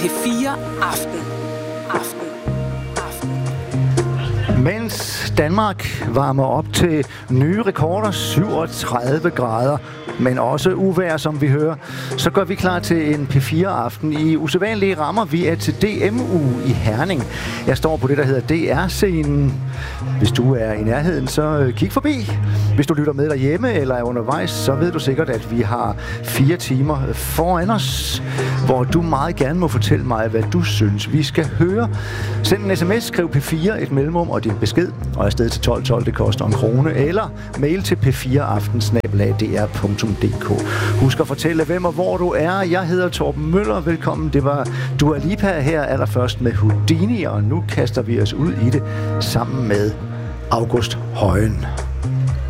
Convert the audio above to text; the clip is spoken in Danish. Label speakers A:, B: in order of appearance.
A: P4 Aften.
B: Mens Danmark varmer op til nye rekorder, 37 grader, men også uvejr, som vi hører, så går vi klar til en P4-aften i usædvanlige rammer. Vi er til DMU i Herning. Jeg står på det, der hedder DR-scenen. Hvis du er i nærheden, så kig forbi. Hvis du lytter med derhjemme eller er undervejs, så ved du sikkert, at vi har 4 timer foran os, hvor du meget gerne må fortælle mig, hvad du synes, vi skal høre. Send en sms, skriv P4, et mellemrum og din besked, og afsted til 1212, det koster 1 krone, eller mail til p4aften@dr.dk. Husk at fortælle, hvem og hvor du er. Jeg hedder Torben Møller, velkommen. Det var Dua Lipa her allerførst med Houdini, og nu kaster vi os ud i det sammen med August Højen.